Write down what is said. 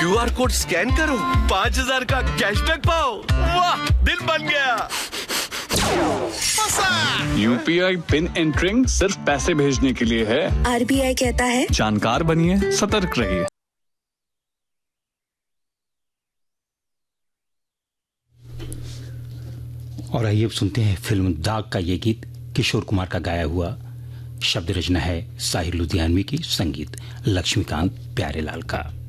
QR code scan करो, 5000 का cashback पाओ। वाह, दिल बन गया। यूपीआई पिन एंटरिंग सिर्फ पैसे भेजने के लिए है। आरबीआई कहता है जानकार बनिए, सतर्क रहिए। और आइए अब सुनते हैं फिल्म दाग का ये गीत, किशोर कुमार का गाया हुआ। शब्द रचना है साहिर लुधियानवी की, संगीत लक्ष्मीकांत प्यारेलाल का।